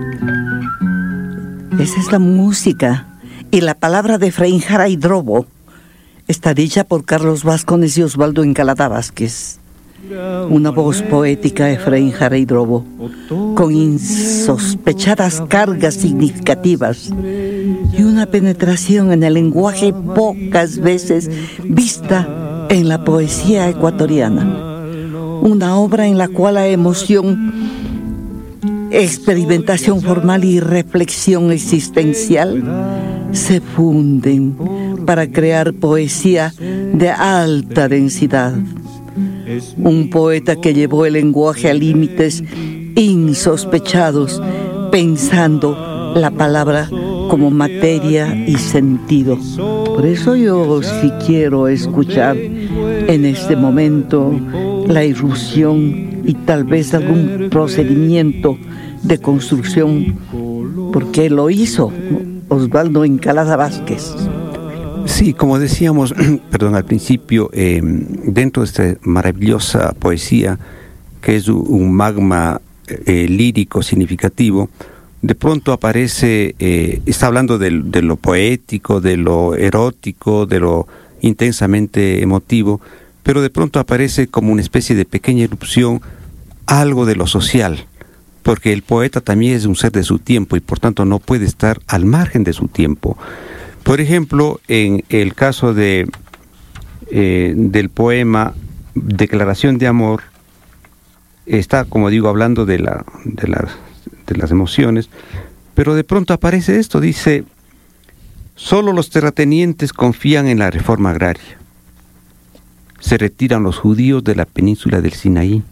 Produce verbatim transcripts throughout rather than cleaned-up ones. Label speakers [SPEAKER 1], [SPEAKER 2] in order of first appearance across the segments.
[SPEAKER 1] Esa es la música y la palabra de Efraín Jara y Drobo. Está dicha por Carlos Vascones y Osvaldo Encalada Vázquez. Una voz poética de Efraín Jara y Drobo, con insospechadas cargas significativas y una penetración en el lenguaje pocas veces vista en la poesía ecuatoriana. Una obra en la cual la emoción, experimentación formal y reflexión existencial se funden para crear poesía de alta densidad. Un poeta que llevó el lenguaje a límites insospechados, pensando la palabra como materia y sentido. Por eso yo sí quiero escuchar en este momento la irrupción y tal vez algún procedimiento de construcción, porque lo hizo Osvaldo Encalada Vázquez.
[SPEAKER 2] Sí, como decíamos, perdón, al principio, eh, dentro de esta maravillosa poesía, que es un magma eh, lírico significativo, de pronto aparece, eh, está hablando de, de lo poético, de lo erótico, de lo intensamente emotivo, pero de pronto aparece como una especie de pequeña erupción algo de lo social, porque el poeta también es un ser de su tiempo y por tanto no puede estar al margen de su tiempo. Por ejemplo, en el caso de eh, del poema Declaración de Amor, está, como digo, hablando de, la, de, la, de las emociones, pero de pronto aparece esto, dice: solo los terratenientes confían en la reforma agraria. Se retiran los judíos de la península del Sinaí.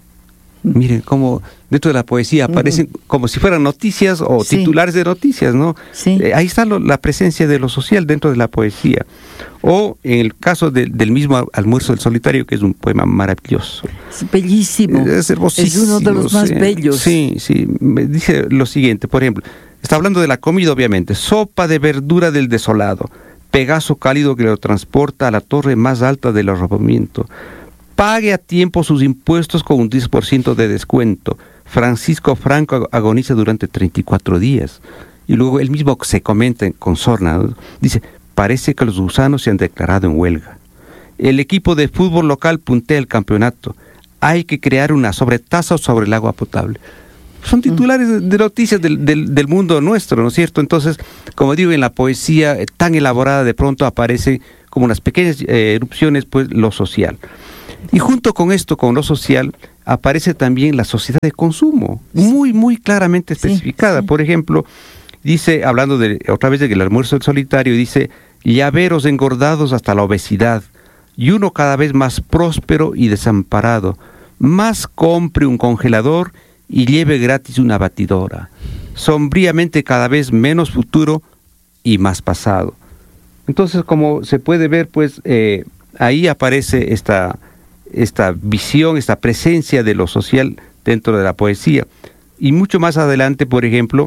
[SPEAKER 2] Miren cómo dentro de la poesía aparecen uh-huh. como si fueran noticias o sí. titulares de noticias, ¿no?
[SPEAKER 1] Sí.
[SPEAKER 2] Eh, ahí está lo, la presencia de lo social dentro de la poesía. O en el caso de, del mismo Almuerzo del Solitario, que es un poema maravilloso.
[SPEAKER 1] Es bellísimo.
[SPEAKER 2] Es hermosísimo.
[SPEAKER 1] Es uno de los más
[SPEAKER 2] sí.
[SPEAKER 1] bellos.
[SPEAKER 2] Sí, sí. Me dice lo siguiente, por ejemplo, está hablando de la comida, obviamente. Sopa de verdura del desolado, Pegaso cálido que lo transporta a la torre más alta del arrobamiento. Pague a tiempo sus impuestos con un diez por ciento de descuento. Francisco Franco agoniza durante treinta y cuatro días. Y luego él mismo se comenta con sorna, ¿no? Dice: parece que los gusanos se han declarado en huelga. El equipo de fútbol local puntea el campeonato. Hay que crear una sobretasa sobre el agua potable. Son titulares mm. de noticias del, del, del mundo nuestro, ¿no es cierto? Entonces, como digo, en la poesía eh, tan elaborada de pronto aparece como unas pequeñas eh, erupciones, pues, lo social. Y junto con esto, con lo social, aparece también la sociedad de consumo, muy, muy claramente especificada. Sí, sí. Por ejemplo, dice, hablando de otra vez del Almuerzo del Solitario, dice: llaveros engordados hasta la obesidad, y uno cada vez más próspero y desamparado, más compre un congelador y lleve gratis una batidora, sombríamente cada vez menos futuro y más pasado. Entonces, como se puede ver, pues, eh, ahí aparece esta... esta visión, esta presencia de lo social dentro de la poesía. Y mucho más adelante, por ejemplo,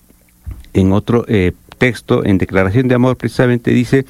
[SPEAKER 2] en otro eh, texto, en Declaración de Amor, precisamente dice: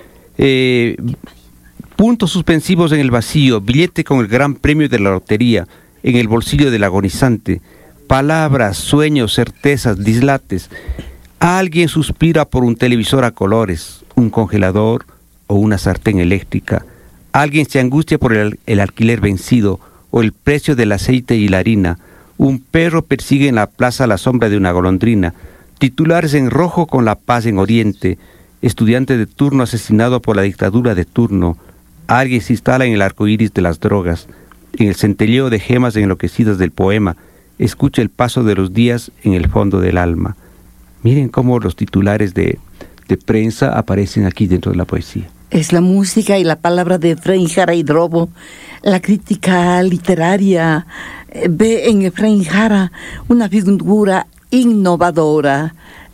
[SPEAKER 2] eh, puntos suspensivos en el vacío, billete con el gran premio de la lotería, en el bolsillo del agonizante, palabras, sueños, certezas, dislates. Alguien suspira por un televisor a colores, un congelador o una sartén eléctrica. Alguien se angustia por el, el alquiler vencido o el precio del aceite y la harina. Un perro persigue en la plaza la sombra de una golondrina. Titulares en rojo con la paz en Oriente. Estudiante de turno asesinado por la dictadura de turno. Alguien se instala en el arco iris de las drogas. En el centelleo de gemas enloquecidas del poema. Escucha el paso de los días en el fondo del alma. Miren cómo los titulares de, de prensa aparecen aquí dentro de la poesía.
[SPEAKER 1] Es la música y la palabra de Efraín Jara y Drobo. La crítica literaria ve en Efraín Jara una figura innovadora,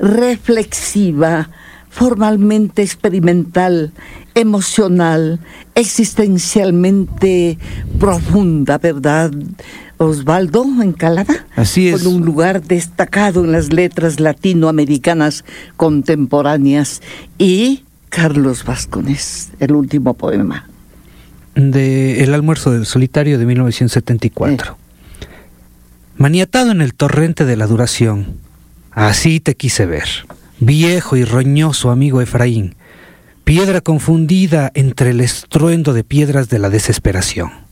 [SPEAKER 1] reflexiva, formalmente experimental, emocional, existencialmente profunda, ¿verdad, Osvaldo Encalada?
[SPEAKER 2] Así es.
[SPEAKER 1] Con un lugar destacado en las letras latinoamericanas contemporáneas. Y Carlos Vascones, el último poema.
[SPEAKER 3] De El Almuerzo del Solitario de mil novecientos setenta y cuatro. Eh. Maniatado en el torrente de la duración, Así te quise ver, viejo y roñoso amigo Efraín, piedra confundida entre el estruendo de piedras de la desesperación.